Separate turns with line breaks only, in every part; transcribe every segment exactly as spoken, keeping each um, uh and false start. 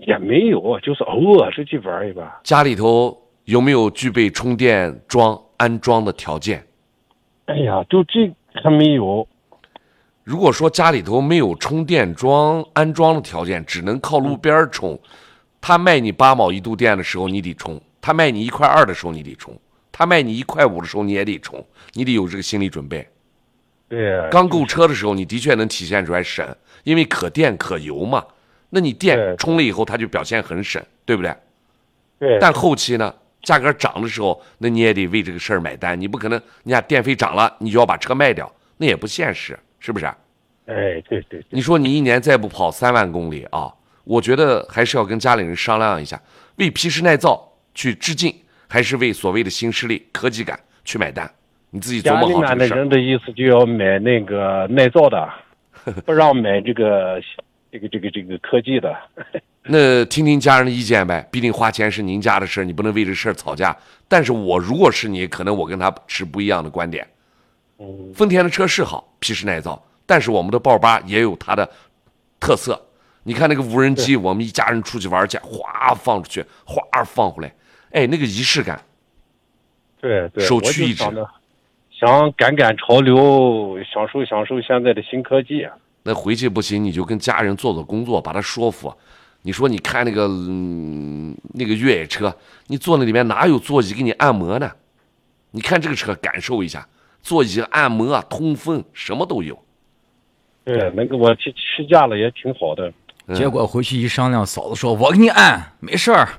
也没有，就是偶尔出去玩一把。
家里头有没有具备充电桩安装的条件？
哎呀，就这还没有。
如果说家里头没有充电桩安装的条件，只能靠路边充，他卖你八毛一度电的时候你得充，他卖你一块二的时候你得充，他卖你一块五的时候你也得充，你得有这个心理准备。
对，
刚购车的时候你的确能体现出来省，因为可电可油嘛，那你电充了以后它就表现很省，对不对？
对。
但后期呢，价格涨的时候，那你也得为这个事儿买单，你不可能你看电费涨了你就要把车卖掉，那也不现实，是不是？
哎，对对。
你说你一年再不跑三万公里啊，我觉得还是要跟家里人商量一下，为皮实耐造去致敬，还是为所谓的新势力科技感去买单？你自己琢磨好这个事儿。家里面
的人的意思就要买那个耐造的，不让买这个这个这个这个科技的。
那听听家人的意见呗，毕竟花钱是您家的事，你不能为这事儿吵架。但是我如果是你，可能我跟他持不一样的观点。
嗯，
丰田的车是好，皮实耐造，但是我们的豹八也有它的特色。你看那个无人机，我们一家人出去玩去，哗放出去，哗放回来，哎，那个仪式感。
对对，
首屈一指。
想赶赶潮流，享受享受现在的新科技。
那回去不行，你就跟家人做做工作，把他说服。你说你看那个、嗯、那个越野车，你坐那里面哪有座椅给你按摩呢？你看这个车感受一下，座椅按摩啊，通风什么都有。
对，那个我去试驾了也挺好的。
嗯、结果回去一商量，嫂子说：“我给你按，没事儿。”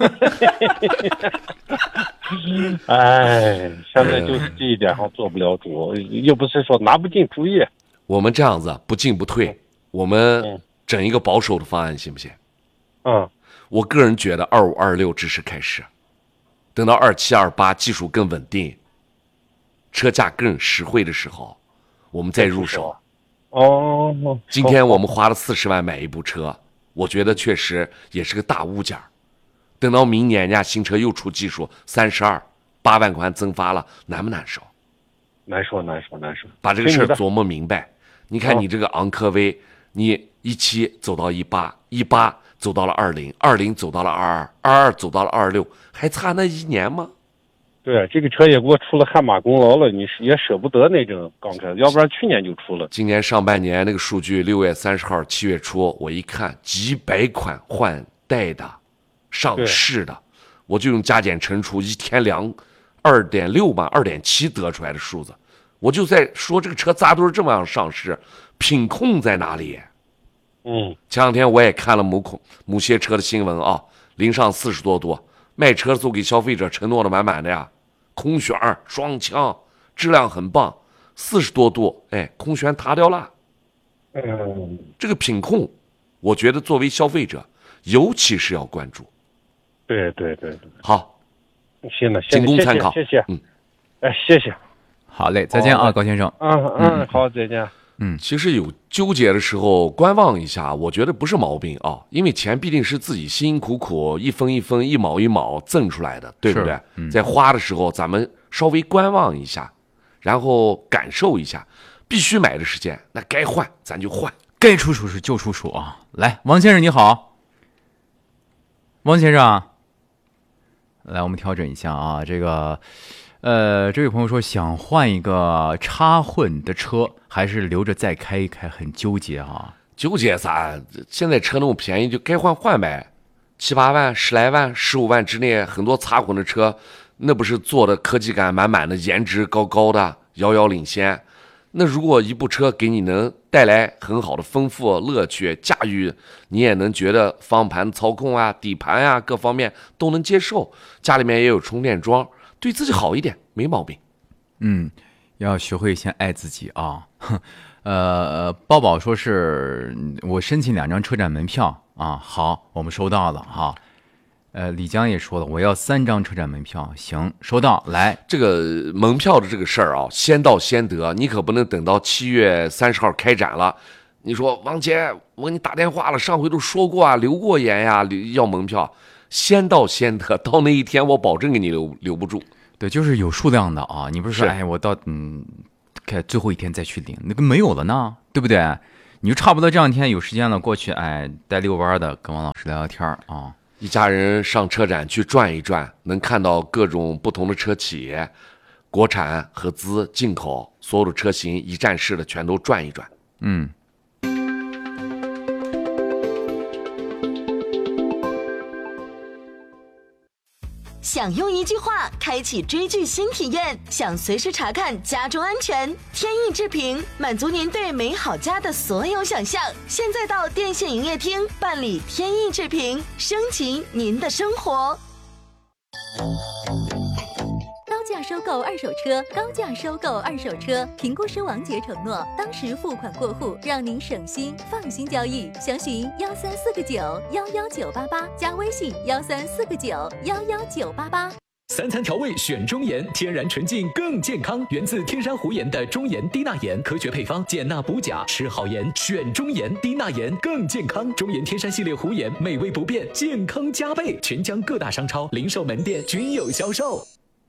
哎，现在就是这一点上做不了主，又不是说拿不定主意。
我们这样子不进不退，我们整一个保守的方案行不行？
嗯，
我个人觉得二五二六只是开始，等到二七二八技术更稳定，车价更实惠的时候，我们再入手。
哦，
今天我们花了四十万买一部车，我觉得确实也是个大物件。等到明年人家新车又出技术，三十二八万块增发了，难不难受？
难受，难受，难受。
把这个事儿琢磨明白。你看你这个昂科威，你一七走到一八，一八走到了二零，二零走到了二二，二二走到了二六，还差那一年吗？
对，这个车也给我出了汗马功劳了，你也舍不得那种钢车，要不然去年就出了。
今年上半年那个数据，六月三十号、七月初，我一看几百款换代的、上市的，我就用加减乘除，一天量二点六吧，二点七得出来的数字，我就在说这个车咋都是这么样上市，品控在哪里？
嗯，
前两天我也看了某恐某些车的新闻啊，零上四十多度，卖车都给消费者承诺的满满的呀。空悬双枪，质量很棒，四十多度，哎，空悬塌掉了。
嗯，
这个品控，我觉得作为消费者，尤其是要关注。
对对对对，
好，
行了，
仅供参考。
谢谢，
嗯，
哎，谢谢。
好嘞，再见啊，高先生。
嗯嗯，好，再见。
嗯，
其实有纠结的时候，观望一下，我觉得不是毛病啊，因为钱毕竟是自己辛辛苦苦一分一分、一毛一毛挣出来的，对不对？嗯、在花的时候，咱们稍微观望一下，然后感受一下。必须买的时间，那该换咱就换，
该出手时就出手啊！来，王先生你好，王先生，来，我们调整一下啊，这个。呃，这位朋友说想换一个插混的车，还是留着再开一开，很纠结啊。
纠结啥？现在车那么便宜，就该换换呗。七八万、十来万、十五万之内，很多插混的车，那不是做的科技感满满的，颜值高高的，遥遥领先。那如果一部车给你能带来很好的丰富乐趣，驾驭你也能觉得方向盘操控啊、底盘啊各方面都能接受，家里面也有充电桩。对自己好一点没毛病。
嗯，要学会先爱自己啊。呃，抱抱说是我申请两张车展门票啊，好，我们收到了哈。呃，李江也说了，我要三张车展门票，行，收到。来，
这个门票的这个事儿啊，先到先得，你可不能等到七月三十号开展了。你说王姐，我给你打电话了，上回都说过啊，留过言呀，要门票。先到先得，到那一天我保证给你留留不住。
对，就是有数量的啊，你不是说
是
哎，我到嗯，开最后一天再去领，那个没有了呢，对不对？ 你就差不多这两天有时间了，过去哎带遛弯的，跟王老师聊聊天啊。
一家人上车展去转一转，能看到各种不同的车企，国产、合资、进口，所有的车型一站式的全都转一转。
嗯。
想用一句话开启追剧新体验，想随时查看家中安全，天意之平满足您对美好家的所有想象。现在到电信营业厅办理天意之平，升级您的生活。
高价收购二手车，高价收购二手车。评估师王杰承诺，当时付款过户，让您省心，放心交易。详询幺三四个九幺幺九八八，加微信幺三四个九幺幺九八八。
三餐调味选中盐，天然纯净更健康，源自天山湖盐的中盐低钠盐，科学配方，减钠补钾，吃好盐选中盐，低钠盐更健康。中盐天山系列湖盐，美味不变，健康加倍，全疆各大商超、零售门店均有销售。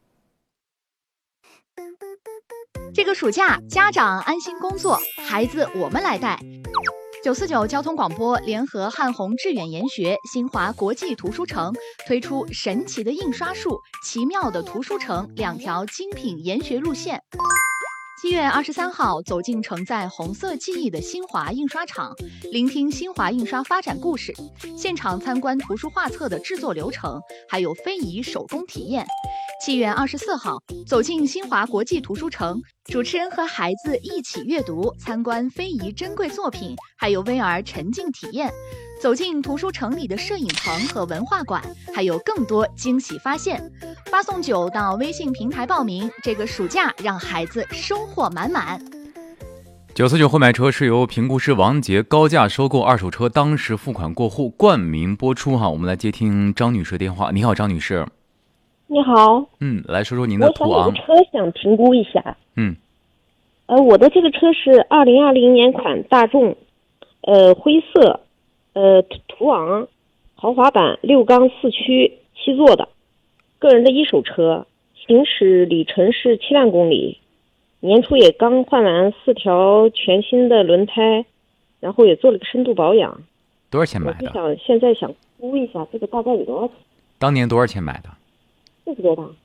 这个暑假，家长安心工作，孩子我们来带。九四九交通广播联合汉宏致远研学、新华国际图书城推出神奇的印刷术、奇妙的图书城两条精品研学路线。七月二十三号，走进承载红色记忆的新华印刷厂，聆听新华印刷发展故事，现场参观图书画册的制作流程，还有非遗手工体验。七月二十四号，走进新华国际图书城，主持人和孩子一起阅读，参观非遗珍贵作品，还有 V R 沉浸体验。走进图书城里的摄影棚和文化馆，还有更多惊喜发现。发送九到微信平台报名，这个暑假让孩子收获满满。
九四九后买车是由评估师王杰高价收购二手车，当时付款过户冠名播出哈。我们来接听张女士的电话。你好，张女士。
你好。
嗯，来说说您的途昂。
我想有个车想评估一下。
嗯。
呃，我的这个车是二零二零年款大众，呃，灰色，呃，途昂，豪华版，六缸四驱，七座的，个人的一手车，行驶里程是七万公里，年初也刚换完四条全新的轮胎，然后也做了个深度保养。
多少钱买的？
我就想现在想估一下，这个大概有多少钱？
当年多少钱买的？
四十多吧。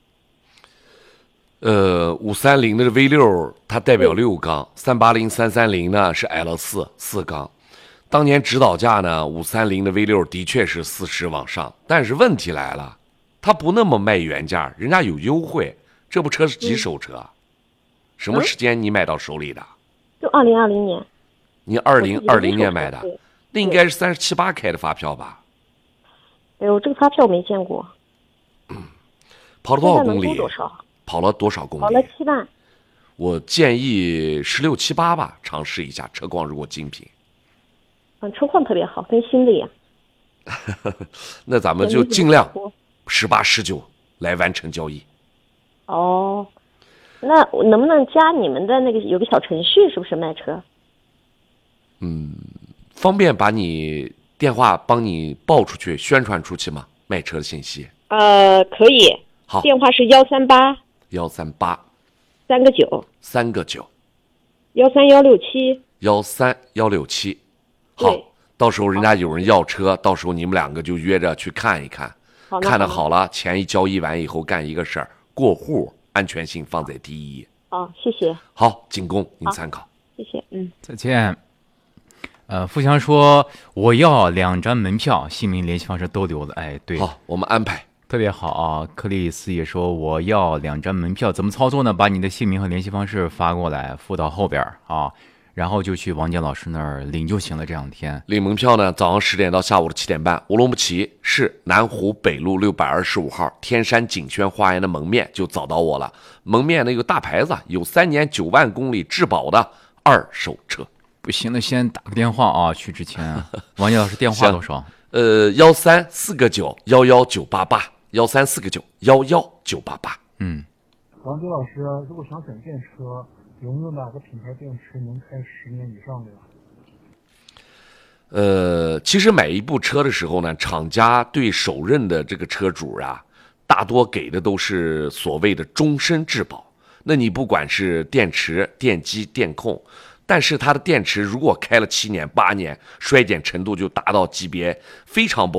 呃，五三零的 V 六它代表六缸，三八零、三三零呢是 L 四四缸。当年指导价呢，五三零的 V 六的确是四十往上，但是问题来了，它不那么卖原价，人家有优惠。这部车是几手车？嗯、什么时间你买到手里的？
就二零二零年。
你二零二零年买的，那应该是三十七八开的发票吧？
哎呦，这个发票没见过。
嗯，跑了多少公里？
多少？
跑了多少公里？
跑了七万。
我建议十六七八吧，尝试一下。车况如果精品，
嗯，车况特别好，跟新的一样。
那咱们就尽量十八十九来完成交易。
哦，那能不能加你们的那个有个小程序？是不是卖车？
嗯，方便把你电话帮你报出去、宣传出去吗？卖车的信息。
呃，可以。
好，
电话是幺三八
幺三八
三个九
三个九
幺三幺六七
幺三幺六七。好，到时候人家有人要车，到时候你们两个就约着去看一看。看得好了，钱一交易完以后干一个事儿，过户，安全性放在第一。
好，谢谢。
好，仅供您参考。
谢谢，嗯，
再见。呃，富强说我要两张门票，姓名、联系方式都留了。哎，对，
好，我们安排。
特别好啊！克里斯也说我要两张门票，怎么操作呢？把你的姓名和联系方式发过来，附到后边啊，然后就去王杰老师那儿领就行了。这两天
领门票呢，早上十点到下午的七点半，乌鲁木齐市南湖北路六百二十五号天山景轩花园的门面就找到我了。门面呢有大牌子，有三年九万公里质保的二手车。
不行了，先打个电话啊！去之前，王杰老师电话多少？
呃，幺三四个九幺幺九八八。幺三四个九幺幺九八八。
嗯，
王杰老师，如果想选电车，有没有哪个品牌电池能开十年以上的呀？
呃，其实买一部车的时候呢，厂家对首任的这个车主啊，大多给的都是所谓的终身质保。那你不管是电池、电机、电控， 但是它的电池如果开了七年八年，衰减程度就达到级别非常不